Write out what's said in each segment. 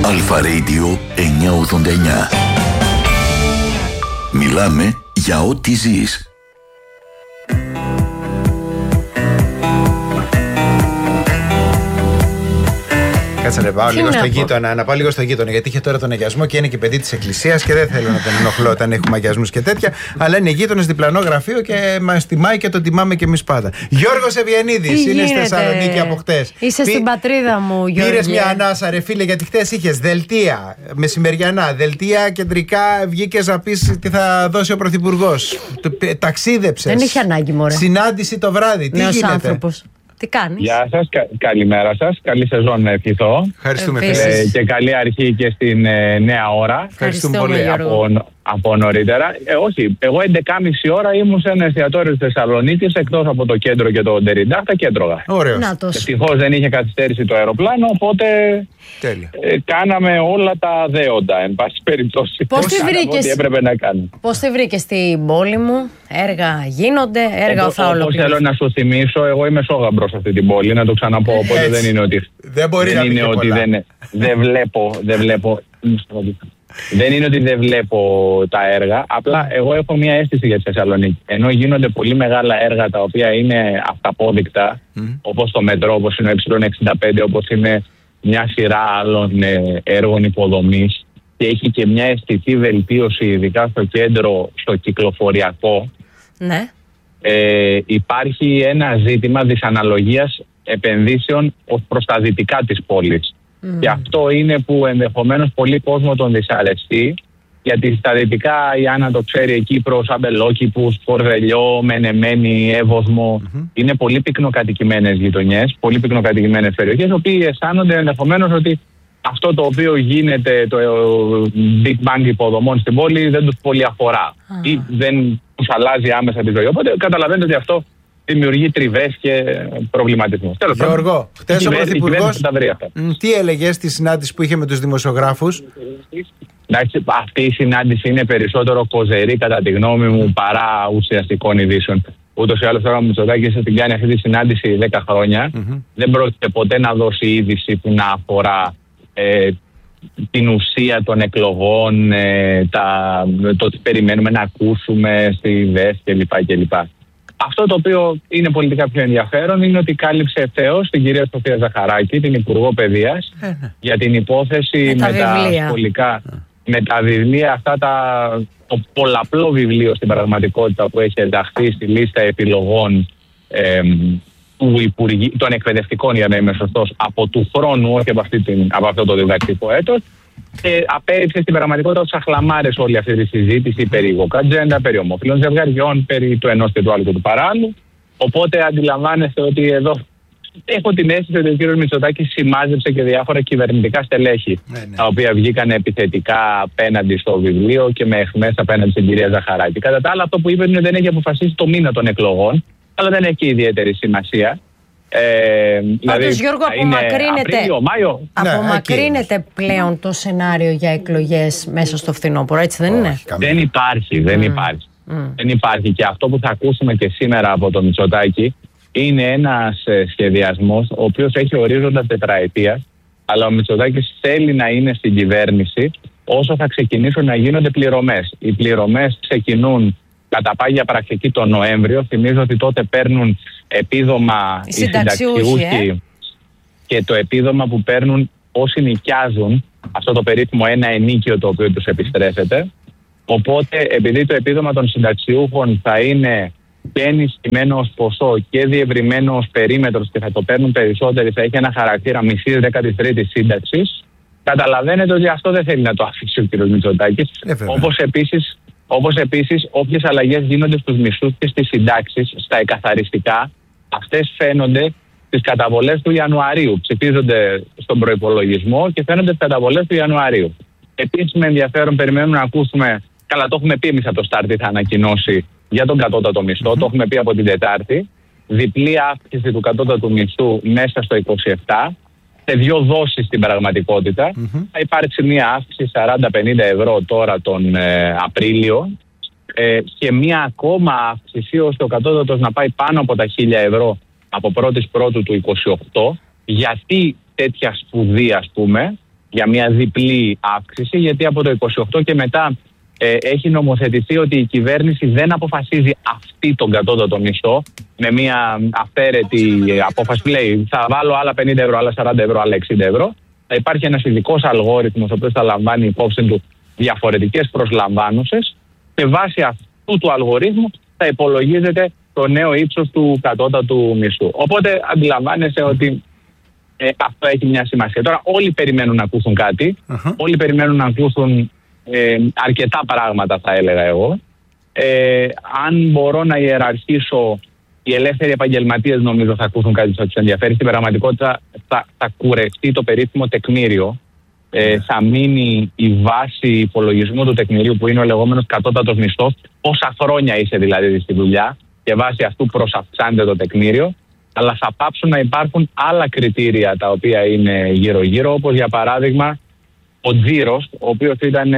Αλφα Radio 989. Μιλάμε για ό,τι ζεις. Κάτσε να πάω λίγο στο γείτονα, γιατί είχε τώρα τον αγιασμό και είναι και παιδί της εκκλησίας και δεν θέλω να τον ενοχλώ όταν έχουμε αγιασμούς και τέτοια. Αλλά είναι γείτονας, διπλανό γραφείο και μας τιμάει και τον τιμάμε και εμείς πάντα. Γιώργος Ευγενίδης, είναι στη Θεσσαλονίκη από χτες. Είσαι στην πατρίδα μου, Γιώργο. Πήρες μια ανάσα, ρε φίλε, γιατί χτες είχες δελτία μεσημεριανά, δελτία κεντρικά, βγήκες να πεις τι θα δώσει ο Πρωθυπουργός. Ταξίδεψες. Δεν είχε ανάγκη, μωρέ. Συνάντηση το βράδυ. Τι γίνεται? Άνθρωπος. Τι κάνεις? Γεια σας, καλημέρα σας. Καλή σεζόν να ευχηθώ. Ευχαριστούμε. Και καλή αρχή και στην νέα ώρα. Ευχαριστούμε πολύ. Από νωρίτερα. Όχι, εγώ 11.30 ώρα ήμουν σε ένα εστιατόριο της Θεσσαλονίκης, εκτός από το κέντρο και το Ντεριντάχτα και έτρωγα. Ωραίος. Ευτυχώς δεν είχε καθυστέρηση το αεροπλάνο, οπότε κάναμε όλα τα δέοντα, εν πάση περιπτώσει. Πώς τη βρήκες? Ό,τι έπρεπε να κάνουμε. Πώς τη βρήκες στην πόλη μου? Έργα γίνονται, έργα θα ολοκληρωθούν. Όπως θέλω να σου θυμίσω, εγώ είμαι σόγαμπρος σε αυτή την πόλη, να το ξαναπώ. Οπότε δεν είναι ότι. Δεν μπορεί να είναι ότι δεν βλέπω. Δεν είναι ότι δεν βλέπω τα έργα, απλά εγώ έχω μια αίσθηση για τη Θεσσαλονίκη. Ενώ γίνονται πολύ μεγάλα έργα τα οποία είναι αυταπόδεικτα, όπως το μετρό, όπως είναι ο Ε65, όπως είναι μια σειρά άλλων έργων υποδομής, και έχει και μια αισθητή βελτίωση, ειδικά στο κέντρο, στο κυκλοφοριακό. Ναι. Υπάρχει ένα ζήτημα δυσαναλογίας επενδύσεων ως προς τα δυτικά της πόλης. Και αυτό είναι που ενδεχομένως πολλοί κόσμο τον δυσαρεστεί, γιατί στα δυτικά η Άννα το ξέρει, εκεί προς Αμπελόκηπους, Κορδελιό, Μενεμένη, Εύωσμο, είναι πολύ πυκνοκατοικημένες γειτονιές, πολύ πυκνοκατοικημένες περιοχές, οι οποίοι αισθάνονται ενδεχομένως ότι αυτό το οποίο γίνεται, το Big Bang υποδομών στην πόλη, δεν τους πολύ αφορά ή δεν τους αλλάζει άμεσα τη ζωή. Οπότε καταλαβαίνετε ότι αυτό δημιουργεί τριβές και προβληματισμούς. Γιώργο, χτες ο Πρωθυπουργός τι έλεγε στη συνάντηση που είχε με τους δημοσιογράφους? Εντάξει, αυτή η συνάντηση είναι περισσότερο κοζερή κατά τη γνώμη μου παρά ουσιαστικών ειδήσεων. Ούτως ή άλλως τώρα ο Μητσοτάκης την κάνει αυτή τη συνάντηση 10 χρόνια. Δεν πρόκειται ποτέ να δώσει είδηση που να αφορά την ουσία των εκλογών, το τι περιμένουμε να ακούσουμε στη ΔΕΣ κλπ. Αυτό το οποίο είναι πολιτικά πιο ενδιαφέρον είναι ότι κάλυψε ευθέως την κυρία Σοφία Ζαχαράκη, την Υπουργό Παιδείας, για την υπόθεση με τα σχολικά, με τα βιβλία αυτά, το πολλαπλό βιβλίο στην πραγματικότητα που έχει ενταχθεί στη λίστα επιλογών των εκπαιδευτικών, για να είμαι σωστός, από του χρόνου, όχι από αυτό το διδακτικό έτος. Και απέριψε στην πραγματικότητα ως αχλαμάρες όλη αυτή τη συζήτηση περί γοκατζέντα, περί ομοφυλών ζευγαριών, περί του ενός και του άλλου και του παράλληλου. Οπότε αντιλαμβάνεστε ότι εδώ έχω την αίσθηση ότι ο κ. Μητσοτάκης σημάζεψε και διάφορα κυβερνητικά στελέχη, τα οποία βγήκαν επιθετικά απέναντι στο βιβλίο και με αιχμές απέναντι στην κυρία Ζαχαράκη. Κατά τα άλλα, αυτό που είπε είναι ότι δεν έχει αποφασίσει το μήνα των εκλογών, αλλά δεν έχει ιδιαίτερη σημασία. Πάντως, Γιώργο, απομακρύνεται πλέον το σενάριο για εκλογές μέσα στο φθινόπωρο, έτσι δεν είναι? Δεν υπάρχει. Και αυτό που θα ακούσουμε και σήμερα από το Μητσοτάκη είναι ένας σχεδιασμός ο οποίος έχει ορίζοντα τετραετίας, αλλά ο Μητσοτάκης θέλει να είναι στην κυβέρνηση όσο θα ξεκινήσουν να γίνονται πληρωμές. Οι πληρωμές ξεκινούν κατά πάγια πρακτική τον Νοέμβριο. Θυμίζω ότι τότε παίρνουν επίδομα οι συνταξιούχοι και το επίδομα που παίρνουν όσοι νοικιάζουν, αυτό το περίφημο ένα ενίκιο το οποίο τους επιστρέφεται. Οπότε επειδή το επίδομα των συνταξιούχων θα είναι και ενισχυμένο ως ποσό και διευρυμένο ως περίμετρος και θα το παίρνουν περισσότεροι, θα έχει ένα χαρακτήρα μισής 13ης σύνταξης, καταλαβαίνετε ότι αυτό δεν θέλει να το αφήσει ο κ. Μητσοτάκης. Όπως επίσης, όποιες αλλαγές γίνονται στους μισθούς και στις συντάξεις, στα εκαθαριστικά, αυτές φαίνονται στις καταβολές του Ιανουαρίου. Ψηφίζονται στον προϋπολογισμό και φαίνονται στις καταβολές του Ιανουαρίου. Επίσης, με ενδιαφέρον περιμένουμε να ακούσουμε, καλά, το έχουμε πει εμείς από το Στάρτη, θα ανακοινώσει για τον κατώτατο μισθό, το έχουμε πει από την Τετάρτη. Διπλή αύξηση του κατώτατου μισθού μέσα στο 27. Σε 2 δόσεις στην πραγματικότητα. Θα υπάρξει μια αύξηση 40-50 ευρώ τώρα τον Απρίλιο και μια ακόμα αύξηση ώστε ο κατώτατος να πάει πάνω από τα 1.000 ευρώ από 1η Πρώτου του 28. Γιατί τέτοια σπουδή, ας πούμε? για μια διπλή αύξηση, γιατί από το 28 και μετά έχει νομοθετηθεί ότι η κυβέρνηση δεν αποφασίζει αυτή τον κατώτατο μισθό με μια αυθαίρετη απόφαση που λέει θα βάλω άλλα 50 ευρώ, άλλα 40 ευρώ, άλλα 60 ευρώ. Θα υπάρχει ένας ειδικός αλγόριθμος ο οποίος θα λαμβάνει υπόψη του διαφορετικές προσλαμβάνουσες και βάσει αυτού του αλγορίθμου θα υπολογίζεται το νέο ύψος του κατώτατου μισθού. Οπότε αντιλαμβάνεσαι ότι αυτό έχει μια σημασία. Τώρα όλοι περιμένουν να ακούσουν κάτι, όλοι περιμένουν να ακούσουν αρκετά πράγματα, θα έλεγα εγώ. Αν μπορώ να ιεραρχήσω, οι ελεύθεροι επαγγελματίες νομίζω θα ακούσουν κάτι που θα τους ενδιαφέρει. Στην πραγματικότητα θα κουρευτεί το περίφημο τεκμήριο. Θα μείνει η βάση υπολογισμού του τεκμηρίου που είναι ο λεγόμενος κατώτατος μισθός. Πόσα χρόνια είσαι δηλαδή στη δουλειά και βάσει αυτού προσαυξάνεται το τεκμήριο. Αλλά θα πάψουν να υπάρχουν άλλα κριτήρια τα οποία είναι γύρω-γύρω, όπως για παράδειγμα ο τζίρος, ο οποίος ήταν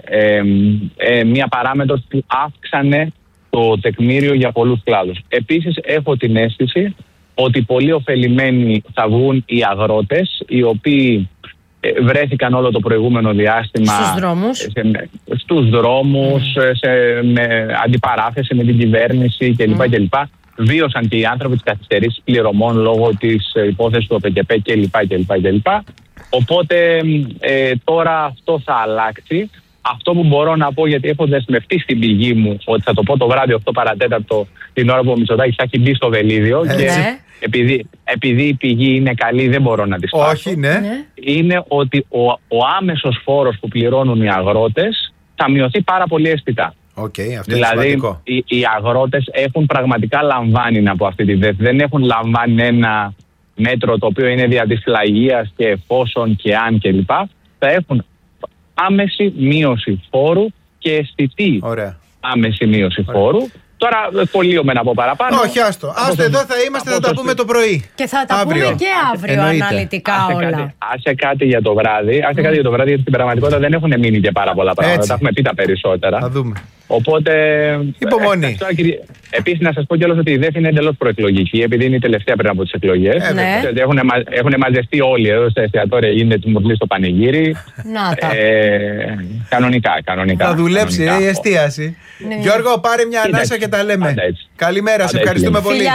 μια παράμετρος που αύξανε το τεκμήριο για πολλούς κλάδους. Επίσης έχω την αίσθηση ότι πολύ ωφελημένοι θα βγουν οι αγρότες, οι οποίοι βρέθηκαν όλο το προηγούμενο διάστημα στους δρόμους, με αντιπαράθεση με την κυβέρνηση κλπ. Βίωσαν και οι άνθρωποι τις καθυστερήσεις πληρωμών λόγω της υπόθεσης του ΟΠΕΚΕΠΕ κλπ. Οπότε τώρα αυτό θα αλλάξει. Αυτό που μπορώ να πω, γιατί έχω δεσμευτεί στην πηγή μου ότι θα το πω το βράδυ 8 παρατέταρτο την ώρα που ο Μητσοτάκης θα έχει μπει στο βελίδιο και επειδή η πηγή είναι καλή δεν μπορώ να τη σπάσω. Όχι, ναι. Είναι ότι ο άμεσος φόρος που πληρώνουν οι αγρότες θα μειωθεί πάρα πολύ αισθητά. Αυτό δηλαδή οι αγρότες έχουν πραγματικά λαμβάνει από αυτή τη ΔΕΘ. Δεν έχουν λαμβάνει ένα μέτρο το οποίο είναι δια της φλαγίας και εφόσον και αν κλπ. Θα έχουν άμεση μείωση φόρου και αισθητή άμεση μείωση φόρου. Τώρα κολλείομαι να πω παραπάνω. Όχι, άστο εδώ θα είμαστε, θα τα πούμε το πρωί. Και θα τα πούμε και αύριο αναλυτικά όλα. Άσε κάτι για το βράδυ, γιατί στην πραγματικότητα δεν έχουν μείνει και πάρα πολλά πράγματα. Τα έχουμε πει τα περισσότερα. Θα δούμε. Οπότε. Υπομονή. Επίσης, να σας πω κιόλας ότι η ΔΕΘ είναι εντελώς προεκλογική, επειδή είναι η τελευταία πριν από τις εκλογές. Έχουν μαζευτεί όλοι εδώ στα εστιατόρια, γίνεται τη μουρλή στο πανηγύρι. Κανονικά. Θα δουλέψει η εστίαση. Γιώργο, πάρε μια ανάσα και τα λέμε. Καλημέρα, σε ευχαριστούμε πολύ.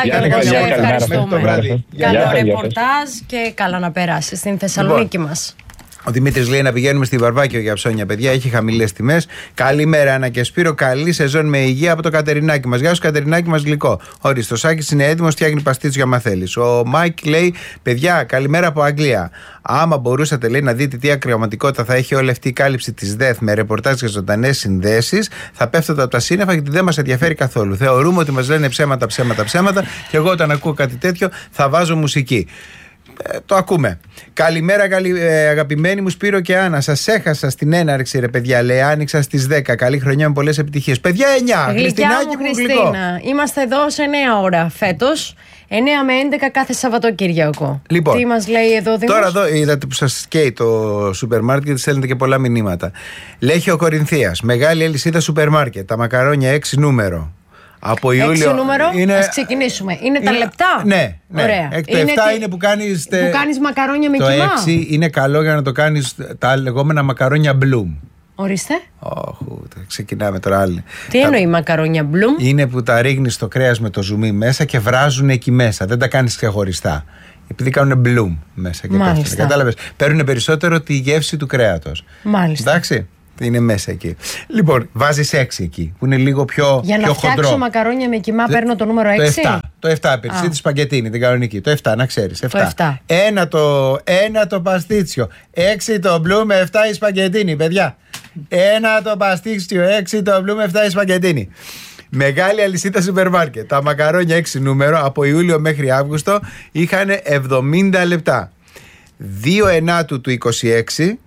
Καλό ρεπορτάζ και καλά να περάσει στην Θεσσαλονίκη μας. Ο Δημήτρης λέει να πηγαίνουμε στη Βαρβάκιο για ψώνια, παιδιά. Έχει χαμηλές τιμές. Καλημέρα, Άννα και Σπύρο. Καλή σεζόν με υγεία από το Κατερινάκι μας. Γεια σου, Κατερινάκι μας γλυκό. Ορίστε, ο Σάκης είναι έτοιμος, φτιάχνει παστίτσιο άμα θέλεις. Ο Μάικ λέει, παιδιά, καλημέρα από Αγγλία. Άμα μπορούσατε, λέει, να δείτε τι ακροαματικότητα θα έχει όλη αυτή η κάλυψη της ΔΕΘ με ρεπορτάζ και ζωντανές συνδέσεις, θα πέφτετε από τα σύννεφα γιατί δεν μας ενδιαφέρει καθόλου. Θεωρούμε ότι μας λένε ψέματα. Και εγώ όταν ακούω κάτι τέτοιο θα βάζω μουσική. Το ακούμε. Καλημέρα, αγαπημένοι μου Σπύρο και Άννα. Σας έχασα στην έναρξη, ρε παιδιά. Λέει, άνοιξα στις 10. Καλή χρονιά με πολλές επιτυχίες. Παιδιά, 9. Χριστινάκι μου, Χριστίνα. Είμαστε εδώ σε 9 ώρα φέτος. 9 με 11 κάθε Σαββατοκύριακο. Λοιπόν, τι μας λέει εδώ, Δήμος? Τώρα εδώ είδατε που σας καίει το σούπερ μάρκετ, στέλνετε και πολλά μηνύματα. Λέχιο Κορινθίας. Μεγάλη αλυσίδα σούπερ μάρκετ. Τα μακαρόνια 6 νούμερο. Από Ιούλιο. 6 νούμερο, ας ξεκινήσουμε. Είναι τα λεπτά. Ναι. Ωραία. Το 7 είναι που κάνεις. Που κάνεις μακαρόνια με το κιμά. Το 6 είναι καλό για να το κάνεις τα λεγόμενα μακαρόνια Bloom. Ορίστε. Ξεκινάμε τώρα άλλη. Τι εννοεί μακαρόνια Bloom? Είναι που τα ρίχνεις το κρέας με το ζουμί μέσα και βράζουν εκεί μέσα. Δεν τα κάνεις ξεχωριστά. Επειδή κάνουν Bloom μέσα και πέφτουν. Κατάλαβες. Παίρνουν περισσότερο τη γεύση του κρέατος. Μάλιστα. Εντάξει. Είναι μέσα εκεί. Λοιπόν, βάζεις 6 εκεί, που είναι λίγο πιο χοντρό. Για να φτιάξω μακαρόνια με κιμά, παίρνω το νούμερο 6. Το 7, τη σπαγκετίνη, την κανονική. Το 7, να ξέρεις. 7. Ένα το παστίτσιο. 6 το μπλου με 7 η σπαγκετίνη, παιδιά. Ένα το παστίτσιο, 6 το μπλου με 7 η σπαγκετίνη. Μεγάλη αλυσίδα σούπερ μάρκετ. Τα μακαρόνια 6 νούμερο από Ιούλιο μέχρι Αύγουστο είχαν 70 λεπτά. 2 ενάτου του 26.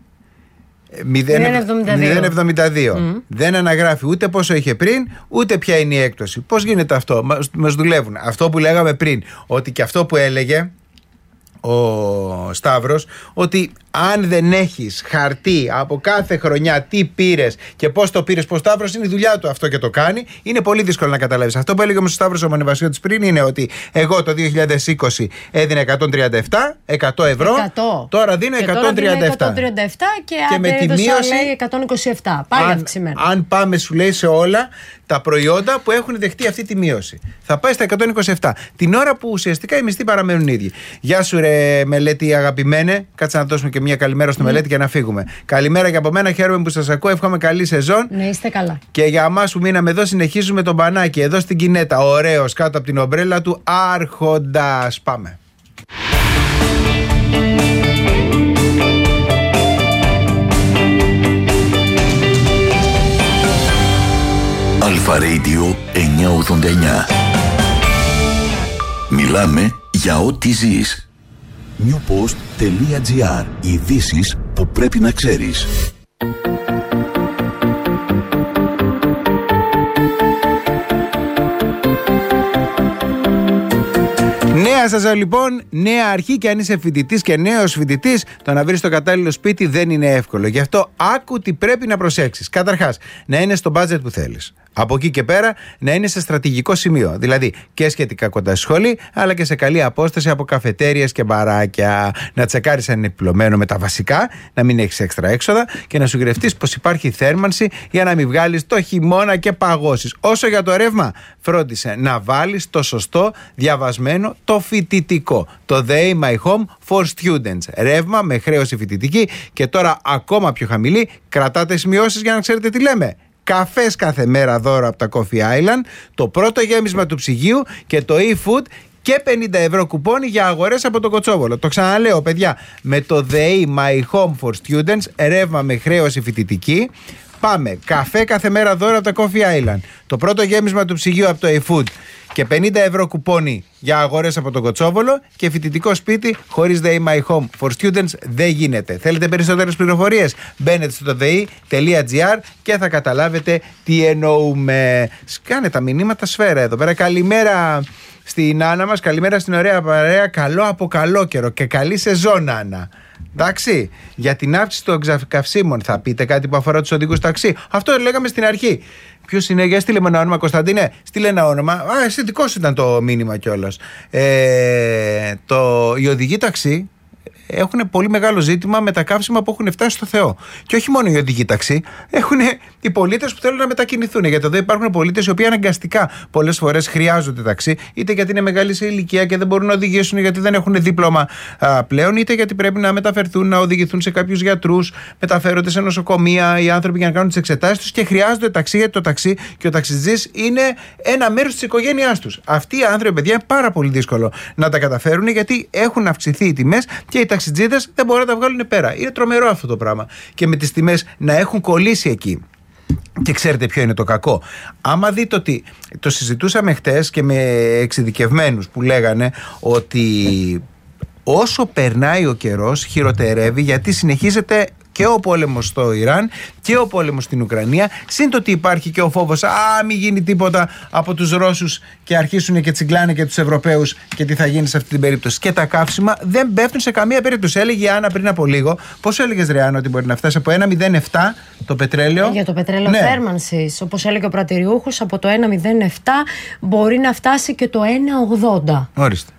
0,72. Δεν αναγράφει ούτε πόσο είχε πριν, ούτε ποια είναι η έκπτωση. Πώς γίνεται αυτό? Μας δουλεύουν. Αυτό που λέγαμε πριν, ότι και αυτό που έλεγε ο Σταύρος, ότι Αν δεν έχεις χαρτί από κάθε χρονιά τι πήρες και πώς το πήρες, πώς Σταύρος, είναι η δουλειά του αυτό και το κάνει, είναι πολύ δύσκολο να καταλάβεις. Αυτό που έλεγε όμως ο Σταύρος ο Μανεβασιώτης πριν είναι ότι εγώ το 2020 έδινα 137 ευρώ, τώρα δίνω 137. Και με τη μείωση 127. Πάλι αυξημένο. Αν πάμε, σου λέει, σε όλα τα προϊόντα που έχουν δεχτεί αυτή τη μείωση, θα πάει στα 127. Την ώρα που ουσιαστικά οι μισθοί παραμένουν ίδιοι. Γεια σου, ρε Μελέτη, αγαπημένε. Κάτσε να δώσουμε και μια καλημέρα στο Μελέτη και να φύγουμε. Καλημέρα και από μένα, χαίρομαι που σας ακούω. Εύχομαι καλή σεζόν. Ναι, είστε καλά. Και για εμάς που μείναμε εδώ, συνεχίζουμε τον Πανάκη εδώ στην Κινέτα. Ωραίος κάτω από την ομπρέλα του Άρχοντας. Πάμε. Αλφα Radio 989. Μιλάμε για ό,τι ζεις. Newpost.gr. Ειδήσεις που πρέπει να ξέρεις. Νέα σας λοιπόν, νέα αρχή, και αν είσαι φοιτητής και νέος φοιτητής, το να βρεις το κατάλληλο σπίτι δεν είναι εύκολο. Γι' αυτό άκου τι πρέπει να προσέξεις. Καταρχάς, να είναι στο budget που θέλεις. Από εκεί και πέρα να είναι σε στρατηγικό σημείο. Δηλαδή και σχετικά κοντά στη σχολή, αλλά και σε καλή απόσταση από καφετέριες και μπαράκια. Να τσεκάρεις αν είναι επιπλωμένο με τα βασικά, να μην έχεις έξτρα έξοδα και να σου γρευτείς πως υπάρχει θέρμανση για να μην βγάλεις το χειμώνα και παγώσεις. Όσο για το ρεύμα, φρόντισε να βάλεις το σωστό διαβασμένο, το φοιτητικό. Το The Aim My Home for Students. Ρεύμα με χρέωση φοιτητική και τώρα ακόμα πιο χαμηλή. Κρατάτε σημειώσεις για να ξέρετε τι λέμε. Καφές κάθε μέρα δώρο από τα Coffee Island, το πρώτο γέμισμα του ψυγείου και το e-food και 50 ευρώ κουπόνι για αγορές από το Κοτσόβολο. Το ξαναλέω, παιδιά, με το The Aim My Home for Students, ρεύμα με χρέωση φοιτητική. Πάμε, καφέ κάθε μέρα δώρο από τα Coffee Island, το πρώτο γέμισμα του ψυγείου από το e-food και 50 ευρώ κουπόνι για αγορές από τον Κοτσόβολο και φοιτητικό σπίτι χωρίς The Aim My Home for Students δεν γίνεται. Θέλετε περισσότερες πληροφορίες? Μπαίνετε στο the.gr και θα καταλάβετε τι εννοούμε. Σκάνε τα μηνύματα σφαίρα εδώ πέρα. Καλημέρα στην Άννα μας, καλημέρα στην ωραία παρέα. Καλό από καλό καιρό και καλή σεζόν, Άννα. Εντάξει, για την αύξηση των καυσίμων θα πείτε κάτι που αφορά τους οδηγούς ταξί? Αυτό λέγαμε στην αρχή. Ποιος είναι, για στείλε με ένα όνομα, Κωνσταντίνε, στείλε ένα όνομα. Εσύ δικός ήταν το μήνυμα κιόλας. Οι οδηγοί ταξί έχουν πολύ μεγάλο ζήτημα με τα καύσιμα που έχουν φτάσει στο Θεό. Και όχι μόνο οι οδηγοί ταξί, έχουν οι πολίτες που θέλουν να μετακινηθούν. Γιατί εδώ υπάρχουν πολίτες οι οποίοι αναγκαστικά πολλές φορές χρειάζονται ταξί, είτε γιατί είναι μεγάλη σε ηλικία και δεν μπορούν να οδηγήσουν γιατί δεν έχουν δίπλωμα πλέον, είτε γιατί πρέπει να μεταφερθούν, να οδηγηθούν σε κάποιους γιατρούς, μεταφέρονται σε νοσοκομεία οι άνθρωποι για να κάνουν τις εξετάσεις τους και χρειάζονται ταξί, γιατί το ταξί και ο ταξιτζής είναι ένα μέρος της οικογένειάς τους. Αυτοί οι άνθρωποι, παιδιά, είναι πάρα πολύ δύσκολο να τα καταφέρουν γιατί έχουν αυξηθεί οι τιμές και οι ταξιτζίδες δεν μπορούν να τα βγάλουν πέρα. Είναι τρομερό αυτό το πράγμα. Και με τις τιμές να έχουν κολλήσει εκεί. Και ξέρετε ποιο είναι το κακό? Άμα δείτε ότι το συζητούσαμε χτες και με εξειδικευμένους που λέγανε ότι όσο περνάει ο καιρός χειροτερεύει, γιατί συνεχίζεται και ο πόλεμος στο Ιράν και ο πόλεμος στην Ουκρανία, συν το ότι υπάρχει και ο φόβος μην γίνει τίποτα από τους Ρώσους και αρχίσουν και τσιγκλάνε και τους Ευρωπαίους και τι θα γίνει σε αυτή την περίπτωση. Και τα καύσιμα δεν πέφτουν σε καμία περίπτωση. Έλεγε η Άννα πριν από λίγο, πόσο έλεγες, ρε Άννα, ότι μπορεί να φτάσει από 1,07 το πετρέλαιο? Για το πετρέλαιο θέρμανσης, όπως έλεγε ο πρατηριούχος, από το 1,07 μπορεί να φτάσει και το 1,80. Ορίστε.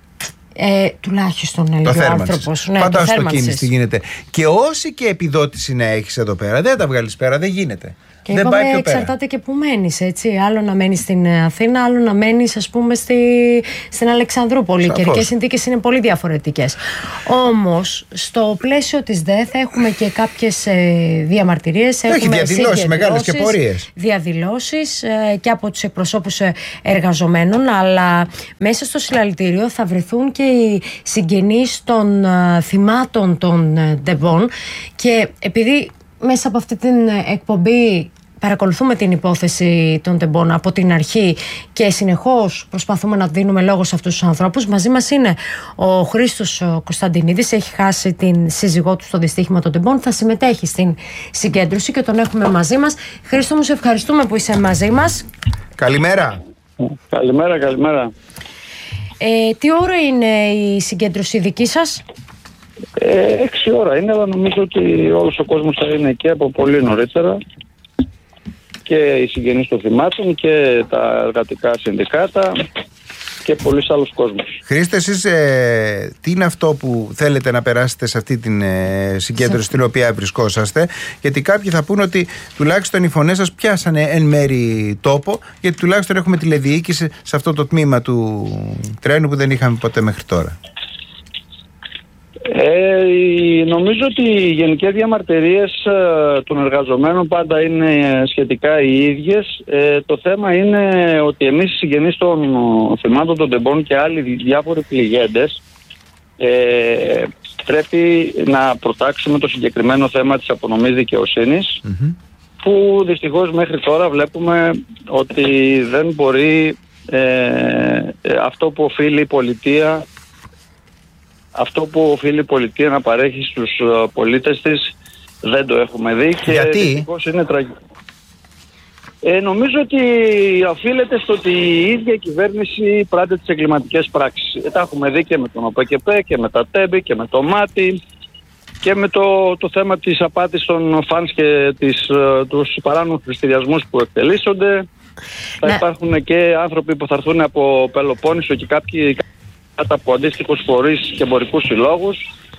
Τουλάχιστον έλεγε ο άνθρωπος. Ναι, φαντάσου το κίνηση τι γίνεται. Και όση και επιδότηση να έχεις εδώ πέρα, δεν τα βγάλεις πέρα, δεν γίνεται. Και δεν πάει πιο πέρα. Εξαρτάται και που μένεις, έτσι. Άλλο να μένεις στην Αθήνα, άλλο να μένεις, ας πούμε, στην Αλεξανδρούπολη. Οι καιρικές συνθήκες είναι πολύ διαφορετικές. Όμως, στο πλαίσιο της ΔΕΘ έχουμε και κάποιες διαμαρτυρίες. Έχουμε διαδηλώσεις μεγάλες και πορείες. Διαδηλώσεις και από τους εκπροσώπους εργαζομένων, αλλά μέσα στο συλλαλητήριο θα βρεθούν και οι συγγενείς των θυμάτων των ντεμπών. Και επειδή μέσα από αυτή την εκπομπή παρακολουθούμε την υπόθεση των ντεμπών από την αρχή και συνεχώς προσπαθούμε να δίνουμε λόγο σε αυτούς τους ανθρώπους, μαζί μας είναι ο Χρήστος Κωνσταντινίδης, έχει χάσει την σύζυγό του στο δυστύχημα των ντεμπών, θα συμμετέχει στην συγκέντρωση και τον έχουμε μαζί μας. Χρήστο μου, σε ευχαριστούμε που είσαι μαζί μας. Καλημέρα. Καλημέρα. Τι ώρα είναι η συγκέντρωση δική σας? 6 ώρα είναι, αλλά νομίζω ότι όλος ο κόσμος θα είναι εκεί από πολύ νωρίτερα, και οι συγγενείς των θυμάτων και τα εργατικά συνδικάτα και πολλοί άλλους κόσμος. Χρήστε, εσείς τι είναι αυτό που θέλετε να περάσετε σε αυτή την συγκέντρωση στην οποία βρισκόσαστε? Γιατί κάποιοι θα πούν ότι τουλάχιστον οι φωνές σας πιάσανε εν μέρη τόπο, γιατί τουλάχιστον έχουμε τηλεδιοίκηση σε αυτό το τμήμα του τρένου που δεν είχαμε ποτέ μέχρι τώρα. Νομίζω ότι οι γενικές διαμαρτυρίες των εργαζομένων πάντα είναι σχετικά οι ίδιες. Το θέμα είναι ότι εμείς οι συγγενείς των θυμάτων των τεμπών και άλλοι διάφοροι πληγέντες πρέπει να προτάξουμε το συγκεκριμένο θέμα της απονομής δικαιοσύνης, που δυστυχώς μέχρι τώρα βλέπουμε ότι δεν μπορεί αυτό που οφείλει η πολιτεία να παρέχει στους πολίτες της, δεν το έχουμε δει. Γιατί? Και δυστυχώς είναι τραγικό. Νομίζω ότι οφείλεται στο ότι η ίδια η κυβέρνηση πράττει τις εγκληματικές πράξεις. Τα έχουμε δει και με τον ΟΠΕΚΕΠΕ και με τα ΤΕΜΠΗ και με το ΜΑΤΗ και με το θέμα της απάτης των φανς και τους παράνομους πληστηριασμούς που εκτελήσονται. Θα υπάρχουν και άνθρωποι που θα έρθουν από Πελοπόννησο και κάποιοι από αντίστοιχους φορείς και εμπορικούς συλλόγους.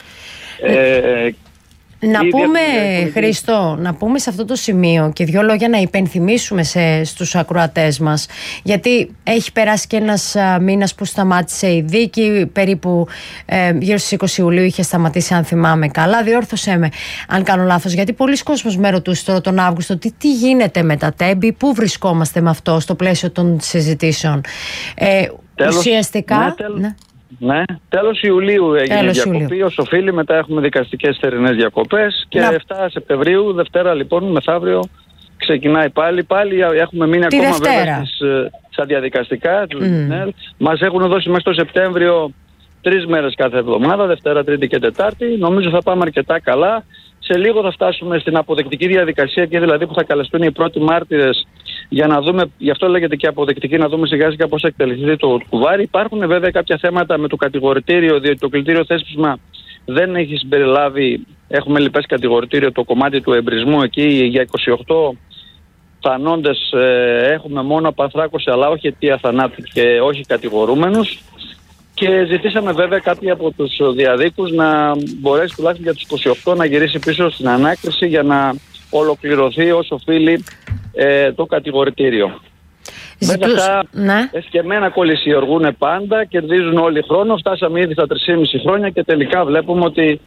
Να πούμε, Χρήστο, να πούμε σε αυτό το σημείο και 2 λόγια να υπενθυμίσουμε στους ακροατές μας, γιατί έχει περάσει και ένας μήνας που σταμάτησε η δίκη, περίπου γύρω στις 20 Ιουλίου είχε σταματήσει, αν θυμάμαι καλά. Διόρθωσέ με αν κάνω λάθος, γιατί πολλοί κόσμος με ρωτούσε τώρα τον Αύγουστο τι γίνεται με τα ΤΕΜΠΗ, πού βρισκόμαστε με αυτό στο πλαίσιο των συζητήσεων. Ουσιαστικά... Ναι, τέλος Ιουλίου έγινε διακοπή, ως οφείλει, μετά έχουμε δικαστικές θερινές διακοπές και 7 Σεπτεμβρίου, Δευτέρα λοιπόν, μεθαύριο, ξεκινάει πάλι έχουμε μείνει ακόμα βέβαια στα διαδικαστικά. Μας έχουν δώσει μέχρι το Σεπτέμβριο 3 μέρες κάθε εβδομάδα, Δευτέρα, Τρίτη και Τετάρτη. Νομίζω θα πάμε αρκετά καλά. Σε λίγο θα φτάσουμε στην αποδεκτική διαδικασία, και δηλαδή που θα καλεστούν οι πρώτοι μάρτυρες για να δούμε, γι' αυτό λέγεται και αποδεκτική, να δούμε σιγά σιγά πώς θα εκτελεστεί το κουβάρι. Υπάρχουν βέβαια κάποια θέματα με το κατηγορητήριο, διότι το κλητήριο θέσπισμα δεν έχει συμπεριλάβει, έχουμε λοιπές κατηγορητήριο, το κομμάτι του εμπρισμού. Εκεί για 28 θανόντες έχουμε μόνο απαθράκωση, αλλά όχι αιτία θανάτου και όχι κατηγορούμενους. Και ζητήσαμε βέβαια κάποιοι από τους διαδίκους να μπορέσει τουλάχιστον για τους 28 να γυρίσει πίσω στην ανάκριση για να ολοκληρωθεί όσο οφείλει το κατηγορητήριο. Βέβαια αυτά εσκεμμένα κολλησιεργούν πάντα, κερδίζουν όλοι χρόνο. Φτάσαμε ήδη στα 3,5 χρόνια και τελικά βλέπουμε ότι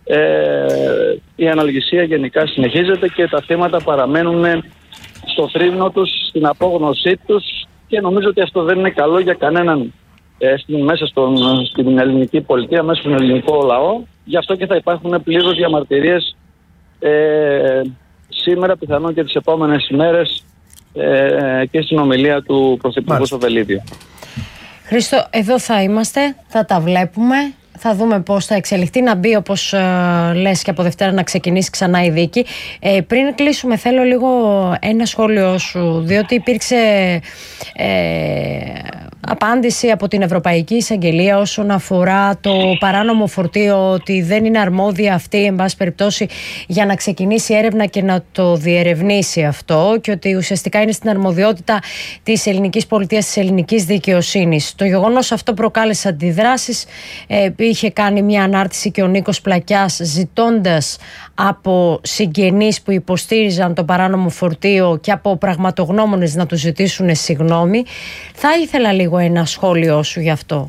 η αναλγησία γενικά συνεχίζεται και τα θύματα παραμένουν στο θρύβνο τους, στην απόγνωσή τους, και νομίζω ότι αυτό δεν είναι καλό για κανέναν μέσα στην ελληνική πολιτεία, μέσα στον ελληνικό λαό. Γι' αυτό και θα υπάρχουν πλήρως διαμαρτυρίες σήμερα, πιθανόν και τις επόμενες ημέρες, και στην ομιλία του Πρωθυπουργού στο Βελίδιο. Χρήστο, εδώ θα είμαστε, θα τα βλέπουμε. Θα δούμε πώς θα εξελιχθεί, να μπει, όπως λες, και από Δευτέρα να ξεκινήσει ξανά η δίκη. Πριν κλείσουμε, θέλω λίγο ένα σχόλιο σου, διότι υπήρξε απάντηση από την Ευρωπαϊκή Εισαγγελία όσον αφορά το παράνομο φορτίο, ότι δεν είναι αρμόδια αυτή, εν πάση περιπτώσει, για να ξεκινήσει έρευνα και να το διερευνήσει αυτό, και ότι ουσιαστικά είναι στην αρμοδιότητα της ελληνικής πολιτείας, της ελληνικής δικαιοσύνης. Το γεγονός αυτό προκάλεσε αντιδράσεις. Είχε κάνει μια ανάρτηση και ο Νίκος Πλακιάς ζητώντας από συγγενείς που υποστήριζαν το παράνομο φορτίο και από πραγματογνώμονες να του ζητήσουν συγγνώμη. Θα ήθελα λίγο ένα σχόλιο σου γι' αυτό.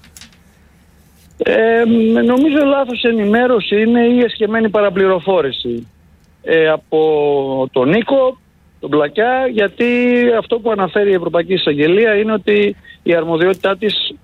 Νομίζω λάθος ενημέρωση είναι η εσκεμμένη παραπληροφόρηση από τον Νίκο, τον Πλακιά, γιατί αυτό που αναφέρει η Ευρωπαϊκή Εισαγγελία είναι ότι η αρμοδιότητά της